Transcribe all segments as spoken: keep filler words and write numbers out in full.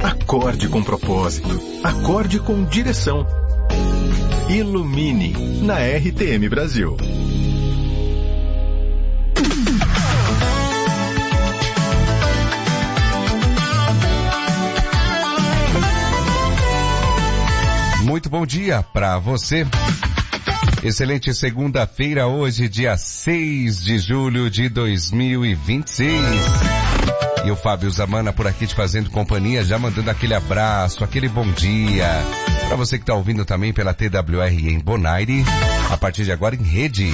Acorde com propósito. Acorde com direção. Ilumine na R T M Brasil. Muito bom dia para você. Excelente segunda-feira, hoje, dia seis de julho de dois mil e vinte e seis. E o Fábio Zamana por aqui te fazendo companhia, já mandando aquele abraço, aquele bom dia. Para você que está ouvindo também pela T W R em Bonaire, a partir de agora em rede.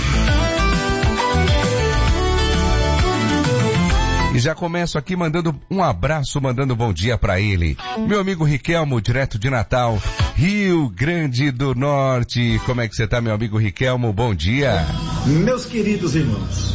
E já começo aqui mandando um abraço, mandando um bom dia para ele. Meu amigo Riquelmo, direto de Natal, Rio Grande do Norte. Como é que você tá, meu amigo Riquelmo? Bom dia. Meus queridos irmãos,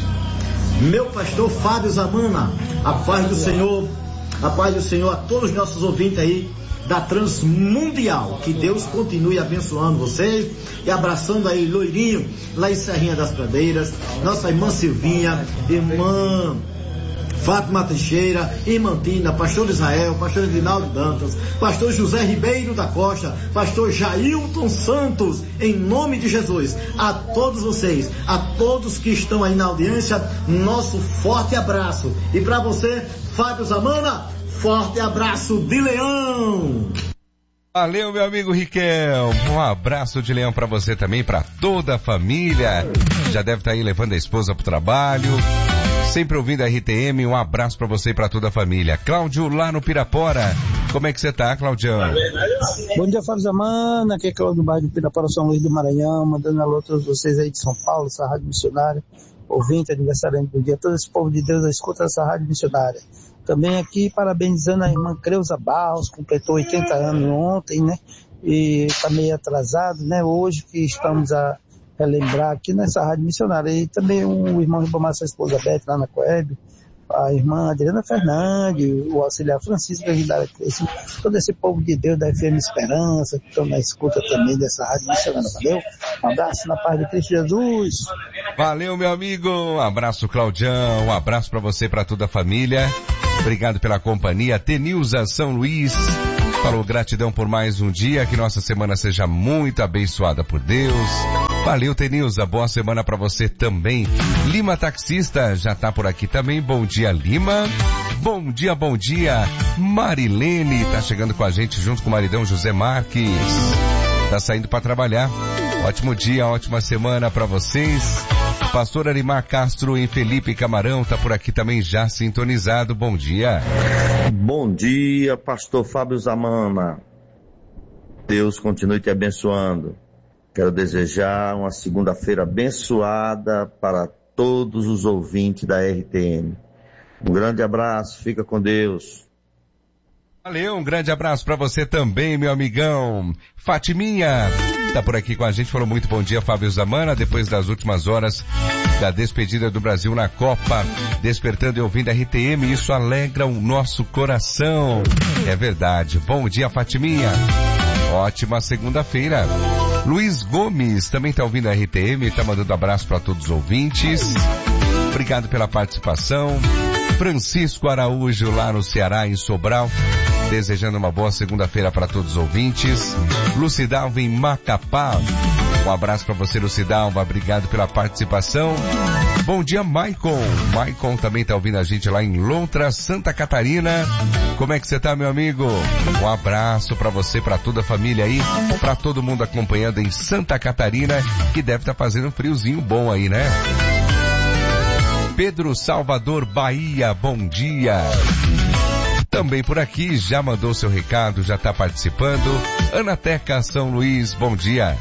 meu pastor Fábio Zamana, a paz do Senhor, a paz do Senhor a todos os nossos ouvintes aí da Transmundial. Que Deus continue abençoando vocês e abraçando aí Loirinho, lá em Serrinha das Pradeiras, nossa irmã Silvinha, irmã Fátima Teixeira, irmã Tina, pastor Israel, pastor Edinaldo Dantas, pastor José Ribeiro da Costa, pastor Jailton Santos, em nome de Jesus, a todos vocês, a todos que estão aí na audiência, nosso forte abraço. E para você, Fábio Zamana, forte abraço de leão. Valeu, meu amigo Riquelmo. Um abraço de leão para você também, para toda a família. Já deve estar aí levando a esposa pro trabalho. Sempre ouvindo a R T M, um abraço pra você e pra toda a família. Cláudio, lá no Pirapora. Como é que você tá, Claudião? Bom dia, Fábio Zamana. Aqui é Cláudio do bairro do Pirapora, São Luís do Maranhão. Mandando alô a todos vocês aí de São Paulo, essa rádio missionária. Ouvinte, aniversariante do dia. Todo esse povo de Deus escuta essa rádio missionária. Também aqui, parabenizando a irmã Creuza Barros, completou oitenta anos ontem, né? E tá meio atrasado, né? Hoje que estamos a relembrar aqui nessa rádio missionária. E também o irmão Ribamar, sua esposa Beth, lá na Coeb, a irmã Adriana Fernandes, o auxiliar Francisco, a Gindara Cresce, todo esse povo de Deus da F M Esperança, que estão na escuta também dessa rádio missionária. Valeu? Um abraço na paz de Cristo Jesus. Valeu, meu amigo. Um abraço, Claudião. Um abraço pra você e pra toda a família. Obrigado pela companhia. Tenilza São Luís falou gratidão por mais um dia, que nossa semana seja muito abençoada por Deus. Valeu, Tenilza, boa semana pra você também. Lima Taxista já tá por aqui também, bom dia, Lima. Bom dia, bom dia, Marilene, tá chegando com a gente junto com o maridão José Marques. Tá saindo pra trabalhar. Ótimo dia, ótima semana pra vocês. Pastor Arimar Castro em Felipe Camarão tá por aqui também já sintonizado, bom dia. Bom dia, pastor Fábio Zamana. Deus continue te abençoando. Quero desejar uma segunda-feira abençoada para todos os ouvintes da R T M. Um grande abraço, fica com Deus. Valeu, um grande abraço para você também, meu amigão. Fatiminha tá por aqui com a gente, falou muito bom dia, Fábio Zamana, depois das últimas horas da despedida do Brasil na Copa, despertando e ouvindo a R T M, isso alegra o nosso coração. É verdade. Bom dia, Fatiminha. Ótima segunda-feira. Luiz Gomes também tá ouvindo a R T M, tá mandando abraço para todos os ouvintes. Obrigado pela participação. Francisco Araújo lá no Ceará, em Sobral, desejando uma boa segunda-feira para todos os ouvintes. Lucidalva em Macapá. Um abraço para você, Lucidalva. Obrigado pela participação. Bom dia, Maicon. Maicon também tá ouvindo a gente lá em Lontra, Santa Catarina. Como é que você tá, meu amigo? Um abraço para você, para toda a família aí, para todo mundo acompanhando em Santa Catarina, que deve estar tá fazendo um friozinho bom aí, né? Pedro Salvador, Bahia, bom dia. Também por aqui, já mandou seu recado, já está participando. Ana Teca, São Luís, bom dia.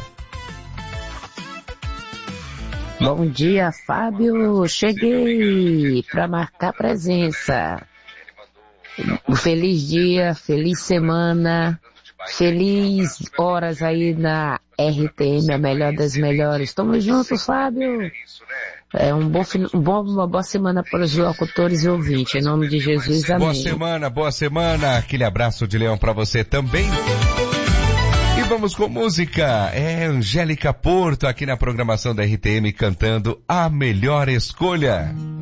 Bom dia, Fábio. Cheguei para marcar presença. Um feliz dia, feliz semana, feliz horas aí na R T M, a melhor das melhores. Tamo junto, Fábio. É um bom, um bom, uma boa semana para os locutores e ouvintes. Em nome de Jesus, amém. Boa semana, boa semana. Aquele abraço de leão para você também. E vamos com música. É Angélica Porto aqui na programação da R T M cantando A Melhor Escolha.